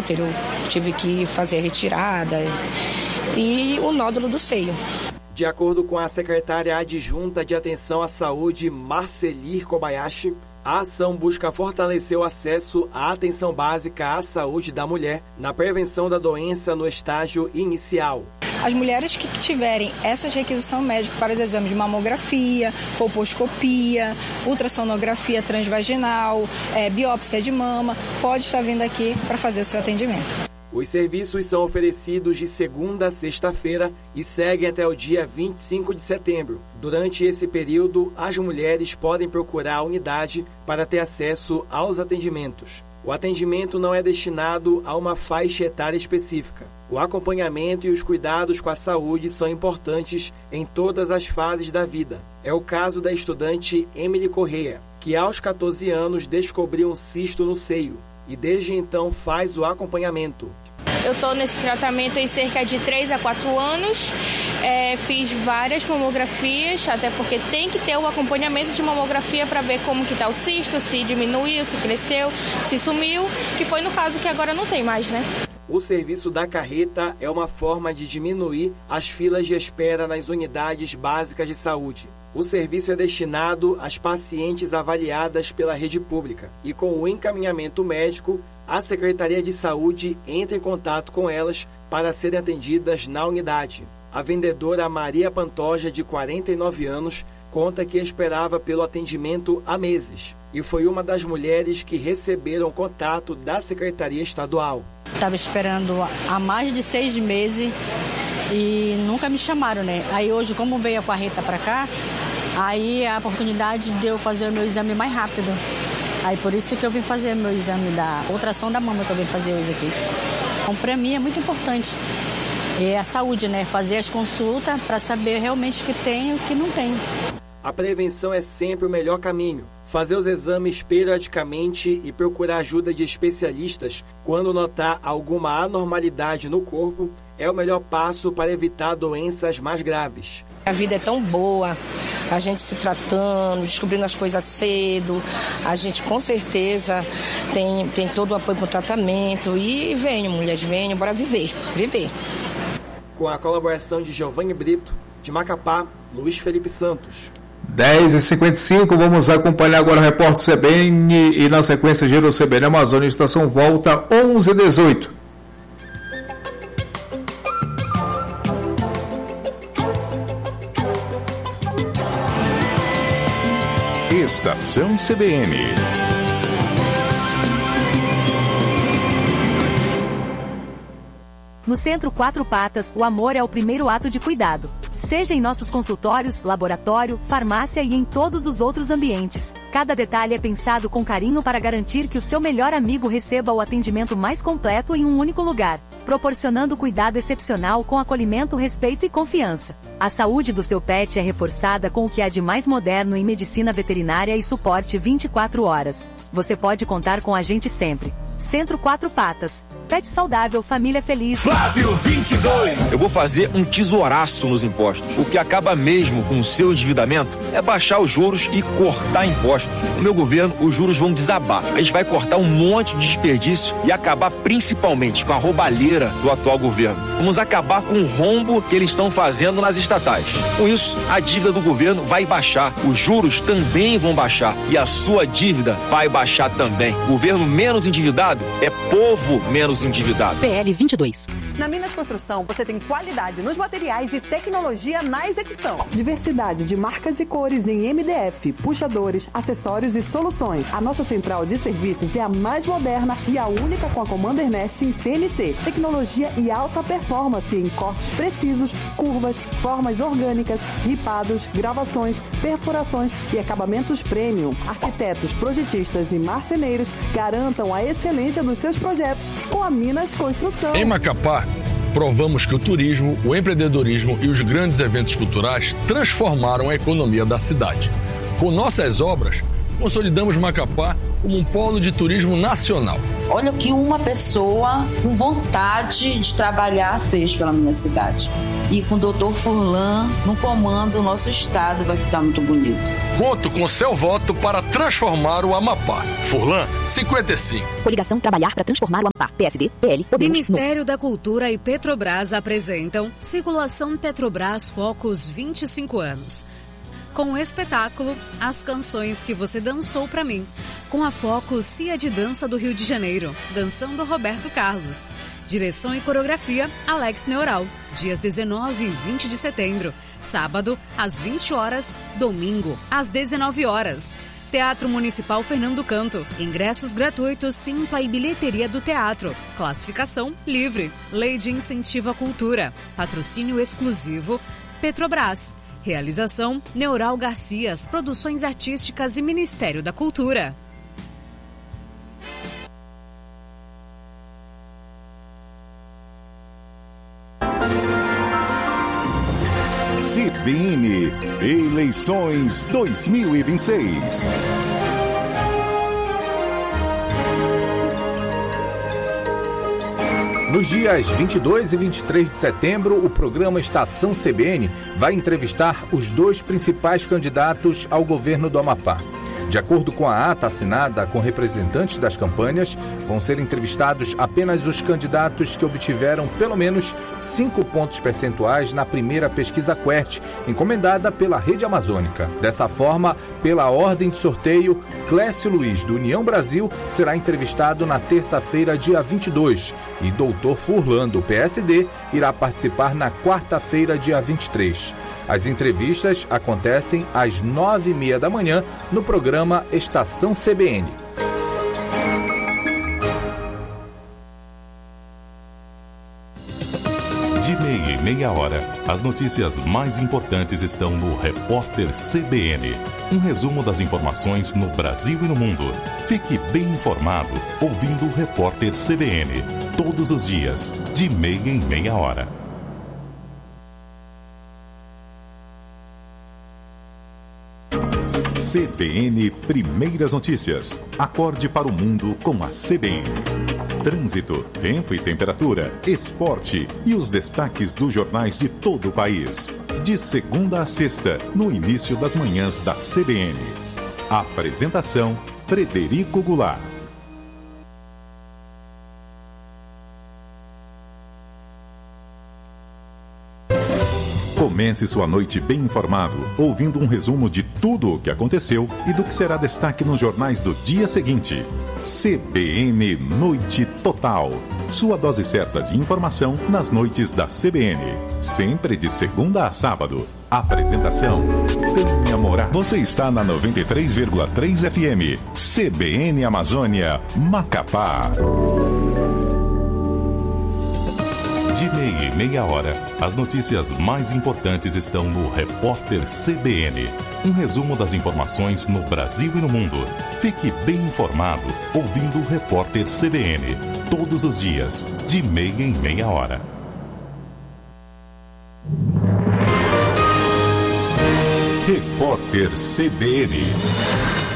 útero, tive que fazer a retirada, e o nódulo do seio. De acordo com a secretária adjunta de Atenção à Saúde, Marcelir Kobayashi, a ação busca fortalecer o acesso à atenção básica à saúde da mulher na prevenção da doença no estágio inicial. As mulheres que tiverem essa requisição médica para os exames de mamografia, colposcopia, ultrassonografia transvaginal, biópsia de mama, pode estar vindo aqui para fazer o seu atendimento. Os serviços são oferecidos de segunda a sexta-feira e seguem até o dia 25 de setembro. Durante esse período, as mulheres podem procurar a unidade para ter acesso aos atendimentos. O atendimento não é destinado a uma faixa etária específica. O acompanhamento e os cuidados com a saúde são importantes em todas as fases da vida. É o caso da estudante Emily Correia, que aos 14 anos descobriu um cisto no seio e desde então faz o acompanhamento. Eu estou nesse tratamento há cerca de 3 a 4 anos, fiz várias mamografias, até porque tem que ter o acompanhamento de mamografia para ver como que está o cisto, se diminuiu, se cresceu, se sumiu, que foi no caso que agora não tem mais, né? O serviço da carreta é uma forma de diminuir as filas de espera nas unidades básicas de saúde. O serviço é destinado às pacientes avaliadas pela rede pública e, com o encaminhamento médico, a Secretaria de Saúde entra em contato com elas para serem atendidas na unidade. A vendedora Maria Pantoja, de 49 anos, conta que esperava pelo atendimento há meses e foi uma das mulheres que receberam o contato da Secretaria Estadual. Estava esperando há mais de 6 meses e nunca me chamaram, né? Aí hoje, como veio a carreta para cá, aí a oportunidade de eu fazer o meu exame mais rápido. Aí por isso que eu vim fazer meu exame da ultrassom da mama que eu vim fazer hoje aqui. Então, para mim é muito importante. É a saúde, né? Fazer as consultas para saber realmente o que tem e o que não tem. A prevenção é sempre o melhor caminho. Fazer os exames periodicamente e procurar ajuda de especialistas quando notar alguma anormalidade no corpo é o melhor passo para evitar doenças mais graves. A vida é tão boa, a gente se tratando, descobrindo as coisas cedo, a gente com certeza tem todo o apoio para o tratamento e venham, mulheres, venham, bora viver. Com a colaboração de Giovanni Brito, de Macapá, Luiz Felipe Santos. 10h55, vamos acompanhar agora o repórter CBN e na sequência Giro CBN Amazônia, estação volta 11h18. Estação CBN. No Centro Quatro Patas, o amor é o primeiro ato de cuidado. Seja em nossos consultórios, laboratório, farmácia e em todos os outros ambientes. Cada detalhe é pensado com carinho para garantir que o seu melhor amigo receba o atendimento mais completo em um único lugar, proporcionando cuidado excepcional com acolhimento, respeito e confiança. A saúde do seu pet é reforçada com o que há de mais moderno em medicina veterinária e suporte 24 horas. Você pode contar com a gente sempre. Centro Quatro Patas. Pet saudável, família feliz. Flávio 22. Eu vou fazer um tesouraço nos impostos. O que acaba mesmo com o seu endividamento é baixar os juros e cortar impostos. No meu governo, os juros vão desabar. A gente vai cortar um monte de desperdício e acabar principalmente com a roubalheira do atual governo. Vamos acabar com o rombo que eles estão fazendo nas estatais. Com isso, a dívida do governo vai baixar. Os juros também vão baixar. E a sua dívida vai baixar também. Governo menos endividado é povo menos endividado. PL 22. Na Minas Construção, você tem qualidade nos materiais e tecnologia na execução. Diversidade de marcas e cores em MDF, puxadores, acessórios e soluções. A nossa central de serviços é a mais moderna e a única com a Commander Nest em CNC. Tecnologia e alta performance em cortes precisos, curvas, formas orgânicas, ripados, gravações, perfurações e acabamentos premium. Arquitetos, projetistas e marceneiros garantam a excelência dos seus projetos com a Minas Construção. Em Macapá, provamos que o turismo, o empreendedorismo e os grandes eventos culturais transformaram a economia da cidade. Com nossas obras, consolidamos Macapá como um polo de turismo nacional. Olha o que uma pessoa com vontade de trabalhar fez pela minha cidade. e com o doutor Furlan no comando do nosso estado, vai ficar muito bonito. Conto com seu voto para transformar o Amapá. Furlan, 55. Coligação Trabalhar para Transformar o Amapá. PSD, PL, Podemos. Ministério da Cultura e Petrobras apresentam Circulação Petrobras Focus 25 anos. Com o espetáculo As Canções que Você Dançou Pra Mim, com a Focus Cia de Dança do Rio de Janeiro, dançando Roberto Carlos. Direção e coreografia Alex Neural, dias 19 e 20 de setembro, sábado às 20 horas, domingo às 19 horas. Teatro Municipal Fernando Canto, ingressos gratuitos, Simpla e bilheteria do teatro, classificação livre, Lei de Incentivo à Cultura, patrocínio exclusivo Petrobras. Realização Neural Garcias, Produções Artísticas e Ministério da Cultura. CBN Eleições 2026. Nos dias 22 e 23 de setembro, o programa Estação CBN vai entrevistar os 2 principais candidatos ao governo do Amapá. De acordo com a ata assinada com representantes das campanhas, vão ser entrevistados apenas os candidatos que obtiveram pelo menos 5 pontos percentuais na primeira pesquisa QWERTY, encomendada pela Rede Amazônica. Dessa forma, pela ordem de sorteio, Clécio Luiz, do União Brasil, será entrevistado na terça-feira, dia 22, e Dr. Furlan, do PSD, irá participar na quarta-feira, dia 23. As entrevistas acontecem às 9h30 da manhã no programa Estação CBN. De meia em meia hora, as notícias mais importantes estão no Repórter CBN. Um resumo das informações no Brasil e no mundo. Fique bem informado ouvindo o Repórter CBN. Todos os dias, de meia em meia hora. CBN Primeiras Notícias. Acorde para o mundo com a CBN. Trânsito, tempo e temperatura, esporte e os destaques dos jornais de todo o país. De segunda a sexta, no início das manhãs da CBN. Apresentação: Frederico Goulart. Comece sua noite bem informado, ouvindo um resumo de tudo o que aconteceu e do que será destaque nos jornais do dia seguinte. CBN Noite Total. Sua dose certa de informação nas noites da CBN. Sempre de segunda a sábado. Apresentação: Tânia Moraes. Você está na 93,3 FM. CBN Amazônia, Macapá. De meia em meia hora, as notícias mais importantes estão no Repórter CBN. Um resumo das informações no Brasil e no mundo. Fique bem informado ouvindo o Repórter CBN. Todos os dias, de meia em meia hora. Repórter CBN.